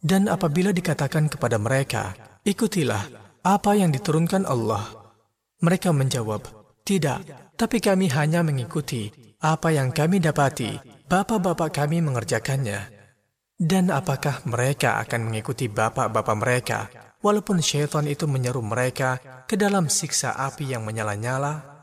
Dan apabila dikatakan kepada mereka, ikutilah apa yang diturunkan Allah, mereka menjawab, tidak, tapi kami hanya mengikuti apa yang kami dapati bapak-bapak kami mengerjakannya. Dan apakah mereka akan mengikuti bapak-bapak mereka, walaupun syaitan itu menyeru mereka ke dalam siksa api yang menyala-nyala?